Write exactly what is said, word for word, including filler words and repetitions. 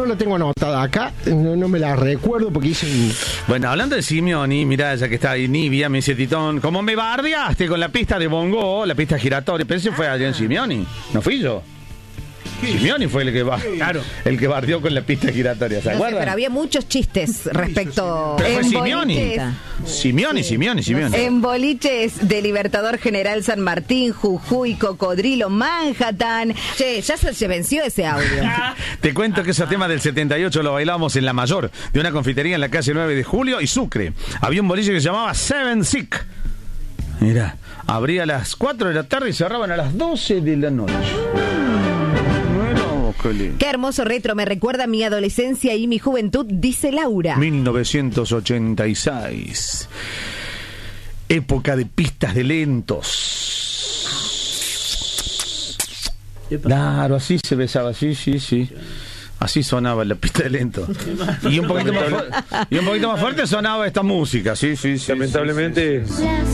no la tengo anotada acá, no, no me la recuerdo porque hice un... Bueno, hablando de Simeoni, mirá, ya que está ahí Nivia, me dice Titón, ¿cómo me bardeaste con la pista de bongo, la pista giratoria? Pero ese fue Adrián Simeoni, no fui yo. Simeoni fue el que va, claro, el que bardeó con la pista giratoria, ¿se no acuerdan? sé, pero había muchos chistes respecto... Pero fue en Simeoni. boliches. Simeoni, Sí. Simeoni, Simeoni. En boliches de Libertador General San Martín, Jujuy, Cocodrilo, Manhattan. Che, ya se, se venció ese audio. Te cuento que esos temas del setenta y ocho lo bailamos en La Mayor, de una confitería en la calle nueve de julio y Sucre. Había un boliche que se llamaba Seven Sick. Mirá, abría a las cuatro de la tarde y cerraban a las doce de la noche. Qué hermoso retro, me recuerda a mi adolescencia y mi juventud, dice Laura. mil novecientos ochenta y seis. Época de pistas de lentos. Claro, así se besaba, sí, sí, sí. Así sonaba la pista de lento. Y un poquito más, fu- y un poquito más fuerte sonaba esta música, sí, sí, sí. Lamentablemente... Sí, sí, sí.